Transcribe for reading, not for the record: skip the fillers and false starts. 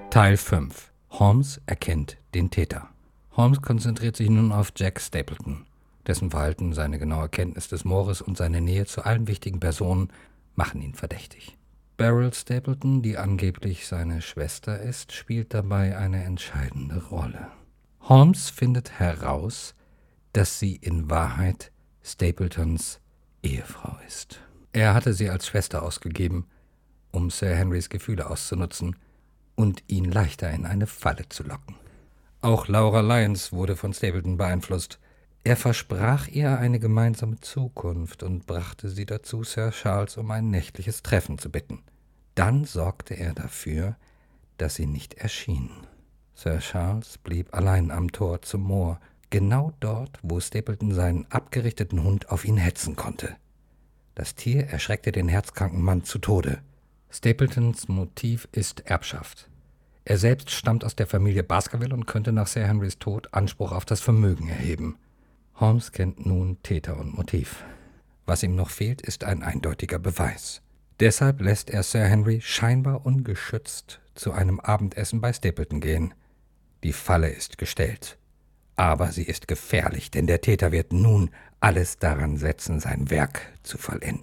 Teil 5. Holmes erkennt den Täter. Holmes konzentriert sich nun auf Jack Stapleton. Dessen Verhalten, seine genaue Kenntnis des Moores und seine Nähe zu allen wichtigen Personen machen ihn verdächtig. Beryl Stapleton, die angeblich seine Schwester ist, spielt dabei eine entscheidende Rolle. Holmes findet heraus, dass sie in Wahrheit Stapletons Ehefrau ist. Er hatte sie als Schwester ausgegeben, um Sir Henrys Gefühle auszunutzen und ihn leichter in eine Falle zu locken. Auch Laura Lyons wurde von Stapleton beeinflusst. Er versprach ihr eine gemeinsame Zukunft und brachte sie dazu, Sir Charles um ein nächtliches Treffen zu bitten. Dann sorgte er dafür, dass sie nicht erschien. Sir Charles blieb allein am Tor zum Moor, genau dort, wo Stapleton seinen abgerichteten Hund auf ihn hetzen konnte. Das Tier erschreckte den herzkranken Mann zu Tode. Stapletons Motiv ist Erbschaft. Er selbst stammt aus der Familie Baskerville und könnte nach Sir Henrys Tod Anspruch auf das Vermögen erheben. Holmes kennt nun Täter und Motiv. Was ihm noch fehlt, ist ein eindeutiger Beweis. Deshalb lässt er Sir Henry scheinbar ungeschützt zu einem Abendessen bei Stapleton gehen. Die Falle ist gestellt. Aber sie ist gefährlich, denn der Täter wird nun alles daran setzen, sein Werk zu vollenden.